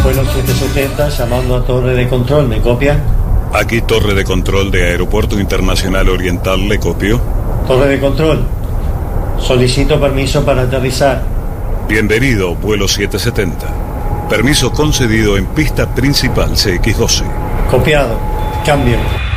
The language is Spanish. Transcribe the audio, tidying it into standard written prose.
vuelo 770 llamando a torre de control, ¿me copia? Aquí torre de control de Aeropuerto Internacional Oriental, ¿le copio? Torre de control, solicito permiso para aterrizar. Bienvenido, vuelo 770. Permiso concedido en pista principal CX-12. Copiado, cambio.